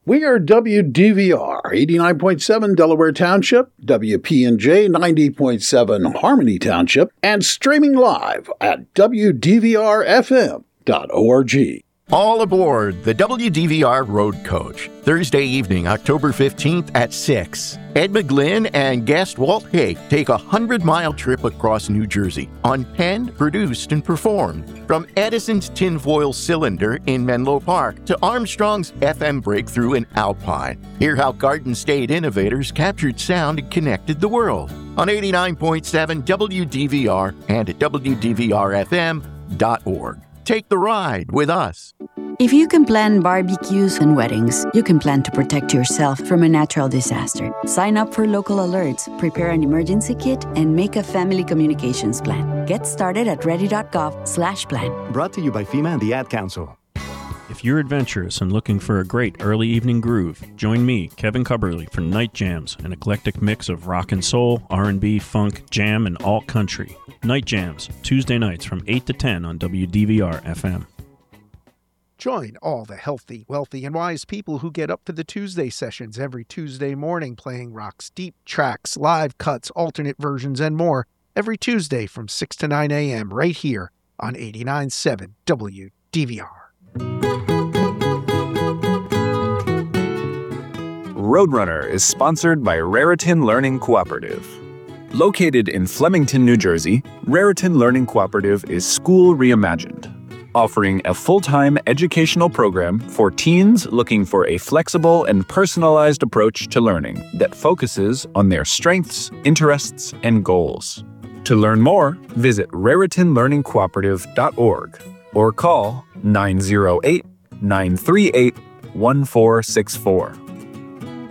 We are WDVR 89.7 Delaware Township, WPNJ 90.7 Harmony Township, and streaming live at WDVRFM.org. All aboard the WDVR Road Coach. Thursday evening, October 15th at 6. Ed McGlynn and guest Walt Haig take a 100-mile trip across New Jersey, unpenned, produced, and performed. From Edison's tinfoil cylinder in Menlo Park to Armstrong's FM breakthrough in Alpine. Hear how Garden State innovators captured sound and connected the world. On 89.7 WDVR and at WDVRFM.org. Take the ride with us. If you can plan barbecues and weddings, you can plan to protect yourself from a natural disaster. Sign up for local alerts, prepare an emergency kit, and make a family communications plan. Get started at ready.gov/plan. Brought to you by FEMA and the Ad Council. If you're adventurous and looking for a great early evening groove, join me, Kevin Cubberly, for Night Jams, an eclectic mix of rock and soul, R&B, funk, jam, and alt country. Night Jams, Tuesday nights from 8 to 10 on WDVR-FM. Join all the healthy, wealthy, and wise people who get up for the Tuesday sessions every Tuesday morning, playing rock's deep tracks, live cuts, alternate versions, and more every Tuesday from 6 to 9 a.m. right here on 89.7 WDVR. Roadrunner is sponsored by Raritan Learning Cooperative. Located in Flemington, New Jersey, Raritan Learning Cooperative is School Reimagined, offering a full-time educational program for teens looking for a flexible and personalized approach to learning that focuses on their strengths, interests, and goals. To learn more, visit raritanlearningcooperative.org or call 908-938-1464.